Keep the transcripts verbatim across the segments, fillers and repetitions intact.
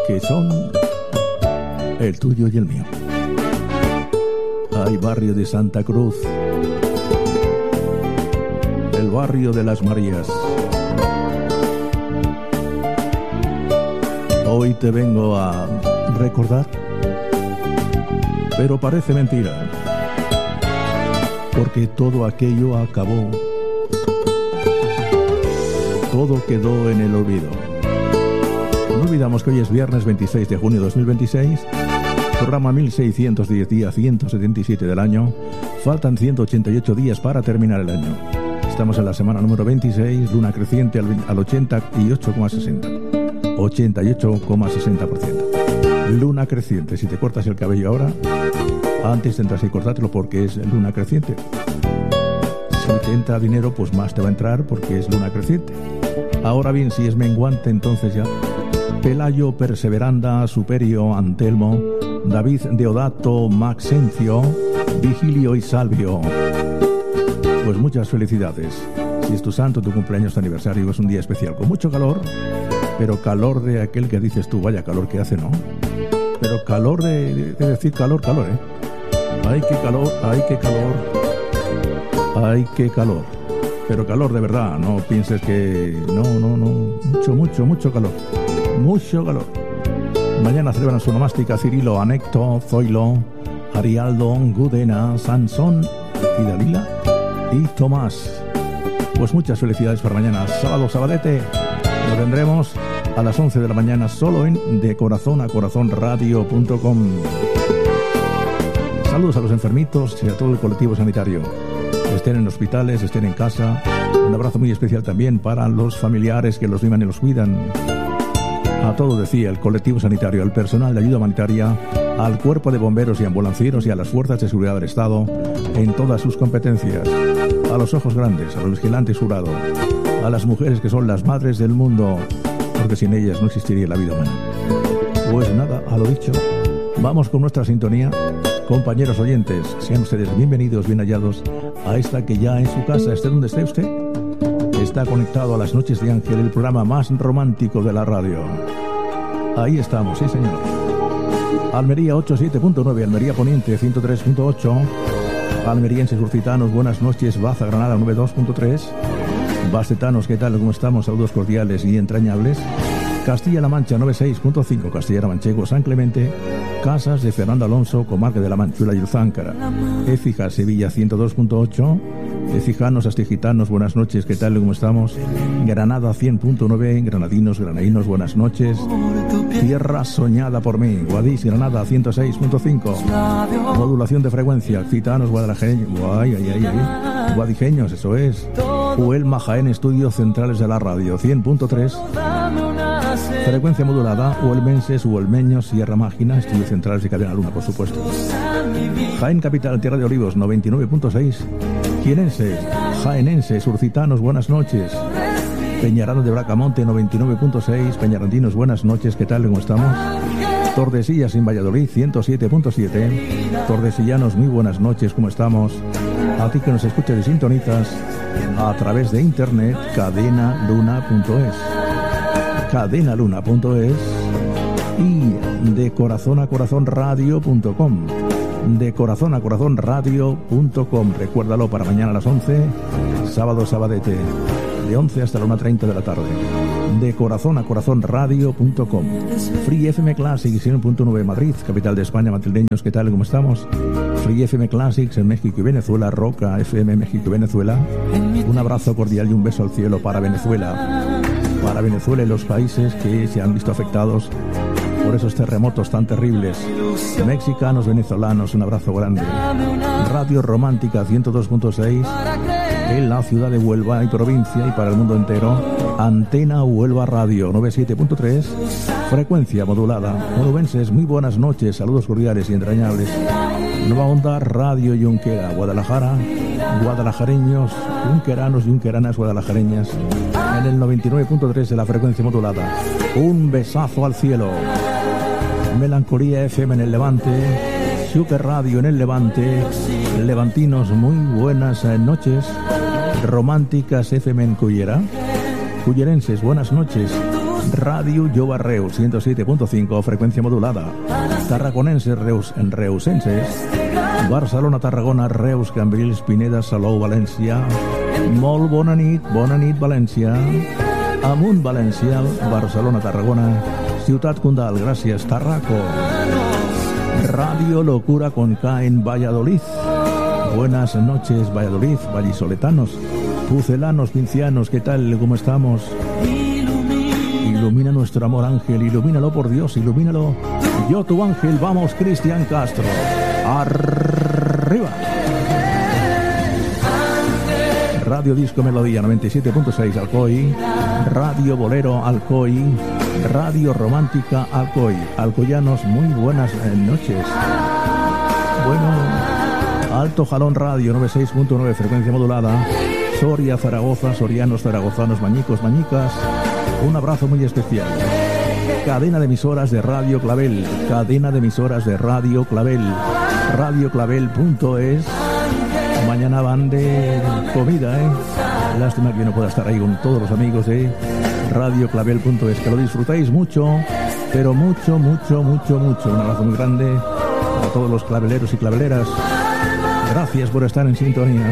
que son el tuyo y el mío. Hay barrio de Santa Cruz, el barrio de las Marías. Hoy te vengo a recordar, pero parece mentira, porque todo aquello acabó, todo quedó en el olvido. No olvidamos que hoy es viernes veintiséis de junio de dos mil veintiséis, programa mil seiscientos diez, día ciento setenta y siete del año. Faltan ciento ochenta y ocho días para terminar el año. Estamos en la semana número veintiséis, luna creciente al, al ochenta y ocho coma sesenta. ochenta y ocho coma sesenta por ciento. Luna creciente. Si te cortas el cabello ahora, antes tendrás que cortártelo porque es luna creciente. Si te entra dinero, pues más te va a entrar porque es luna creciente. Ahora bien, si es menguante, entonces ya Pelayo, Perseveranda, Superio, Antelmo, David, Deodato, Maxencio, Vigilio y Salvio. Pues muchas felicidades. Si es tu santo, tu cumpleaños, tu aniversario, es un día especial con mucho calor, pero calor de aquel que dices tú, vaya calor que hace, ¿no? Pero calor de, de, de decir calor, calor, ¿eh? Ay, qué calor, ay, qué calor, ay, qué calor. Pero calor de verdad, no pienses que... No, no, no, mucho, mucho, mucho calor. Mucho calor. Mañana celebran su nomástica Cirilo, Anecto, Zoilo, Arialdo, Gudena, Sansón y Dalila y Tomás. Pues muchas felicidades para mañana, sábado, sabadete. Lo tendremos a las once de la mañana solo en de corazón a corazón radio punto com. Saludos a los enfermitos y a todo el colectivo sanitario. Estén en hospitales, estén en casa. Un abrazo muy especial también para los familiares que los miman y los cuidan. A todo, decía, el colectivo sanitario, al personal de ayuda humanitaria, al cuerpo de bomberos y ambulancieros y a las fuerzas de seguridad del Estado en todas sus competencias. A los ojos grandes, a los vigilantes jurados, a las mujeres que son las madres del mundo, porque sin ellas no existiría la vida humana. Pues nada, a lo dicho, vamos con nuestra sintonía. Compañeros oyentes, sean ustedes bienvenidos, bien hallados a esta que ya en su casa, esté donde esté usted, está conectado a las Noches de Ángel, el programa más romántico de la radio. Ahí estamos, sí señor. Almería ochenta y siete punto nueve, Almería Poniente ciento tres punto ocho, almerienses urcitanos, buenas noches, Baza Granada noventa y dos punto tres, basetanos, ¿qué tal? ¿Cómo estamos? Saludos cordiales y entrañables. Castilla-La Mancha noventa y seis punto cinco, Castilla-La Manchego, San Clemente, Casas de Fernando Alonso, Comarca de la Manchula y Uzáncara. Écija, Sevilla ciento dos punto ocho, Ecijanos, Astigitanos, buenas noches, ¿qué tal? ¿Cómo estamos? Granada cien punto nueve, Granadinos, Granadinos, buenas noches. Tierra soñada por mí, Guadix, Granada ciento seis punto cinco, modulación de frecuencia, Gitanos, Guadalajareños, ay, ay, ay, ay, Guadijeños, eso es. Huelma, Jaén, estudios centrales de la radio, cien punto tres. Frecuencia modulada, huelmenses, huelmeños, Sierra Mágina, estudios centrales y Cadena Luna, por supuesto. Jaén Capital, Tierra de Olivos, noventa y nueve punto seis. Jienenses, jaenenses, urcitanos, buenas noches. Peñaranda de Bracamonte, noventa y nueve punto seis. Peñarandinos, buenas noches, ¿qué tal? ¿Cómo estamos? Tordesillas en Valladolid, ciento siete punto siete. Tordesillanos, muy buenas noches, ¿cómo estamos? A ti que nos escuchas y sintonizas a través de internet, cadena luna punto es. cadena luna punto es y de corazón a corazón radio punto com. de corazón a corazón radio punto com. Recuérdalo para mañana a las once, sábado, sabadete, de once hasta la una treinta de la tarde. De corazón a corazón radio punto com. Free F M Classics cien punto nueve Madrid, capital de España, madrileños, ¿qué tal? ¿Cómo estamos? Free F M Classics en México y Venezuela, Roca F M México y Venezuela. Un abrazo cordial y un beso al cielo para Venezuela. Para Venezuela y los países que se han visto afectados por esos terremotos tan terribles. Mexicanos, venezolanos, un abrazo grande. Radio Romántica ciento dos punto seis en la ciudad de Huelva y provincia y para el mundo entero. Antena Huelva Radio noventa y siete punto tres, frecuencia modulada. Onubenses, muy buenas noches, saludos cordiales y entrañables. Nueva Onda Radio Yunquera, Guadalajara, guadalajareños, yunqueranos, yunqueranas, guadalajareñas, en el noventa y nueve punto tres de la frecuencia modulada. Un besazo al cielo. Melancolía F M en el Levante, Super Radio en el Levante, levantinos, muy buenas noches. Románticas F M en Cullera, cullerenses, buenas noches. Radio Jova Reus ciento siete punto cinco, frecuencia modulada. Tarraconenses, Reus, reusenses. Barcelona, Tarragona, Reus, Cambrils, Pineda, Salou, València. Molt bona nit, bona nit, València. Amunt, València, Barcelona, Tarragona. Ciutat Condal, gràcies, Tarraco. Radio Locura con K en Valladolid. Buenas noches, Valladolid, vallisoletanos, pucelanos, pincianos, ¿qué tal? ¿Cómo estamos? Ilumina nuestro amor, ángel, ilumínalo por Dios, ilumínalo. Yo tu ángel, vamos, Cristian Castro. Arriba. Radio Disco Melodía noventa y siete punto seis Alcoy, Radio Bolero Alcoy, Radio Romántica Alcoy. Alcoyanos, muy buenas noches. Bueno, Alto Jalón Radio noventa y seis punto nueve, frecuencia modulada. Soria, Zaragoza, sorianos, zaragozanos, mañicos, mañicas. Un abrazo muy especial. Cadena de emisoras de Radio Clavel, cadena de emisoras de Radio Clavel, radio clavel punto es. Mañana van de comida, ¿eh? Lástima que yo no pueda estar ahí con todos los amigos de radio clavel punto es. Que lo disfrutáis mucho, pero mucho, mucho, mucho, mucho. Un abrazo muy grande a todos los claveleros y claveleras. Gracias por estar en sintonía.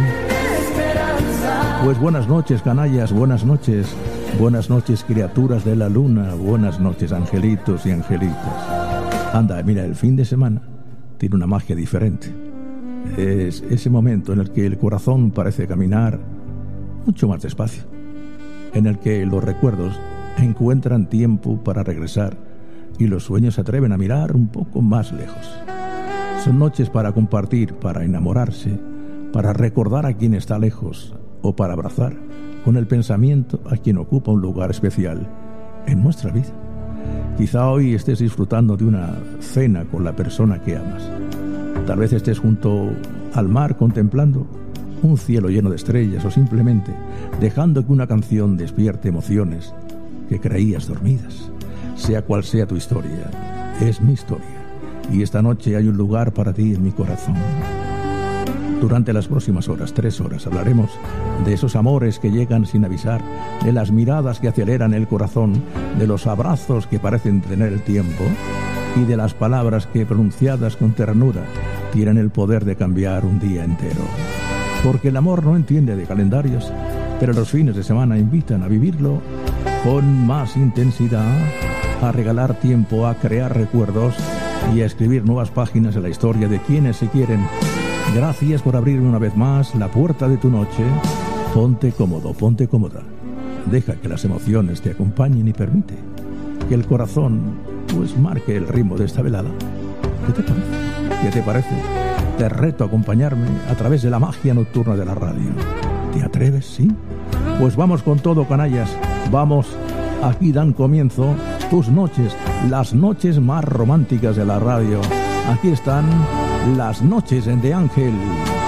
Pues buenas noches, canallas, buenas noches. Buenas noches, criaturas de la luna. Buenas noches, angelitos y angelitas. Anda, mira, el fin de semana tiene una magia diferente. Es ese momento en el que el corazón parece caminar mucho más despacio, en el que los recuerdos encuentran tiempo para regresar y los sueños se atreven a mirar un poco más lejos. Son noches para compartir, para enamorarse, para recordar a quien está lejos o para abrazar con el pensamiento a quien ocupa un lugar especial en nuestra vida. Quizá hoy estés disfrutando de una cena con la persona que amas. Tal vez estés junto al mar contemplando un cielo lleno de estrellas o simplemente dejando que una canción despierte emociones que creías dormidas. Sea cual sea tu historia, es mi historia. Y esta noche hay un lugar para ti en mi corazón. Durante las próximas horas, tres horas, hablaremos de esos amores que llegan sin avisar, de las miradas que aceleran el corazón, de los abrazos que parecen tener el tiempo y de las palabras que, pronunciadas con ternura, tienen el poder de cambiar un día entero. Porque el amor no entiende de calendarios, pero los fines de semana invitan a vivirlo con más intensidad, a regalar tiempo, a crear recuerdos y a escribir nuevas páginas en la historia de quienes se quieren. Gracias por abrirme una vez más la puerta de tu noche. Ponte cómodo, ponte cómoda. Deja que las emociones te acompañen y permite que el corazón pues marque el ritmo de esta velada. ¿Qué te parece? ¿Qué te parece? Te reto a acompañarme a través de la magia nocturna de la radio. ¿Te atreves, sí? Pues vamos con todo, canallas. Vamos, aquí dan comienzo tus noches, las noches más románticas de la radio. Aquí están las noches de Ángel.